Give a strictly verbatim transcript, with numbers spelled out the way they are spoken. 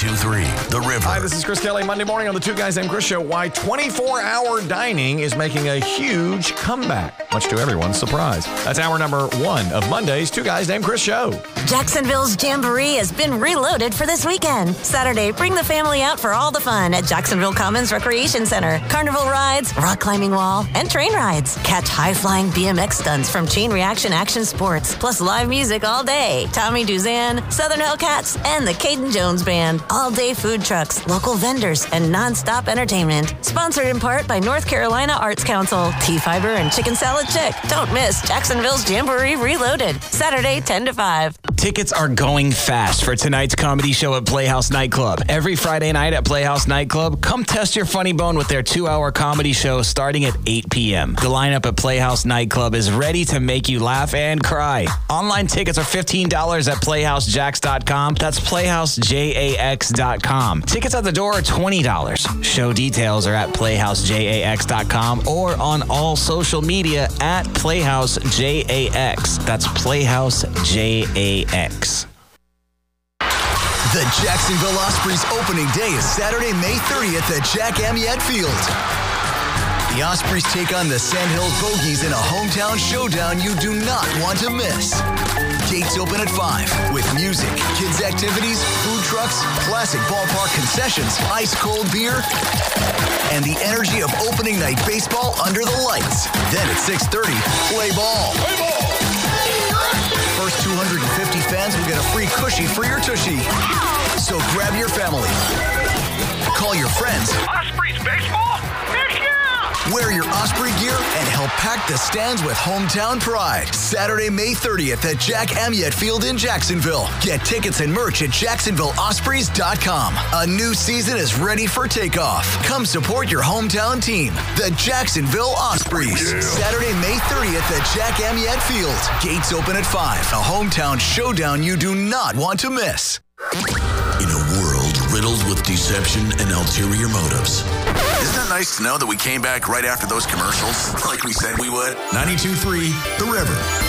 ninety-two point three The River. Hi, this is Chris Kelly. Monday morning on the Two Guys Named Chris Show. Why twenty-four hour dining is making a huge comeback, much to everyone's surprise. That's hour number one of Monday's Two Guys Named Chris Show. Jacksonville's Jamboree has been reloaded for this weekend. Saturday, bring the family out for all the fun at Jacksonville Commons Recreation Center. Carnival rides, rock climbing wall, and train rides. Catch high-flying B M X stunts from Chain Reaction Action Sports, plus live music all day. Tommy Duzan, Southern Hellcats, and the Caden Jones Band. All-day food trucks, local vendors, and non-stop entertainment. Sponsored in part by North Carolina Arts Council, T-Fiber, and Chicken Salad Chick. Don't miss Jacksonville's Jamboree Reloaded. Saturday, ten to five. Tickets are going fast for tonight's comedy show at Playhouse Nightclub. Every Friday night at Playhouse Nightclub, come test your funny bone with their two-hour comedy show starting at eight p.m. The lineup at Playhouse Nightclub is ready to make you laugh and cry. Online tickets are fifteen dollars at playhouse jacks dot com. That's playhouse jax dot com. Tickets at the door are twenty dollars. Show details are at playhouse jax dot com or on all social media at playhouse jax. That's playhouse jax. The Jacksonville Ospreys opening day is Saturday, May thirtieth at Jack Amyette Field. The Ospreys take on the Sandhills Bogies in a hometown showdown you do not want to miss. Gates open at five with music, kids' activities, food trucks, classic ballpark concessions, ice-cold beer, and the energy of opening night baseball under the lights. Then at six thirty, play ball. Play ball! First two hundred fifty fans will get a free cushy for your tushy. So grab your family. Call your friends. Ospreys baseball? Heck yeah! Wear your Osprey gear and help pack the stands with hometown pride. Saturday, May thirtieth at Jack Amyette Field in Jacksonville. Get tickets and merch at jacksonville ospreys dot com. A new season is ready for takeoff. Come support your hometown team, the Jacksonville Ospreys. Yeah. Saturday, May thirtieth at Jack Amyette Field. Gates open at five. A hometown showdown you do not want to miss. In a world riddled with deception and ulterior motives. Isn't it nice to know that we came back right after those commercials, like we said we would? ninety-two point three The River.